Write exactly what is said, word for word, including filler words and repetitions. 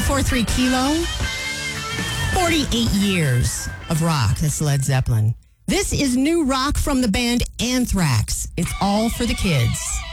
four three Kilo. forty-eight years of rock. That's Led Zeppelin. This is new rock from the band Anthrax. It's all for the kids.